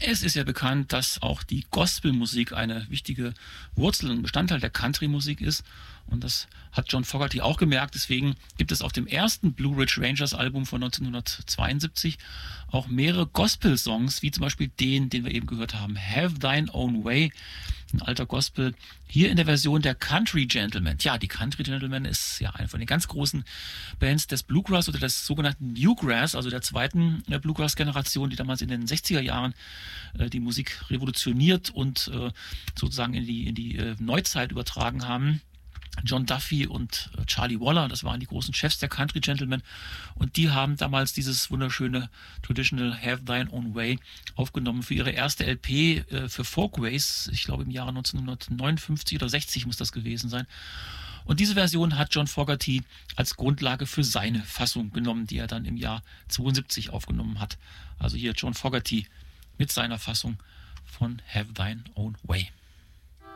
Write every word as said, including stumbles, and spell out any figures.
Es ist ja bekannt, dass auch die Gospelmusik eine wichtige Wurzel und Bestandteil der Country-Musik ist. Und das hat John Fogerty auch gemerkt. Deswegen gibt es auf dem ersten Blue Ridge Rangers Album von neunzehnhundertzweiundsiebzig auch mehrere Gospel-Songs, wie zum Beispiel den, den wir eben gehört haben, Have Thine Own Way, ein alter Gospel, hier in der Version der Country Gentlemen. Ja, die Country Gentlemen ist ja eine von den ganz großen Bands des Bluegrass oder des sogenannten Newgrass, also der zweiten äh, Bluegrass-Generation, die damals in den sechziger Jahren äh, die Musik revolutioniert und äh, sozusagen in die, in die äh, Neuzeit übertragen haben. John Duffy und Charlie Waller, das waren die großen Chefs der Country Gentlemen, und die haben damals dieses wunderschöne Traditional Have Thine Own Way aufgenommen für ihre erste L P äh, für Folkways, ich glaube im Jahre neunzehnhundertneunundfünfzig oder sechzig muss das gewesen sein. Und diese Version hat John Fogerty als Grundlage für seine Fassung genommen, die er dann im Jahr zweiundsiebzig aufgenommen hat. Also hier John Fogerty mit seiner Fassung von Have Thine Own Way.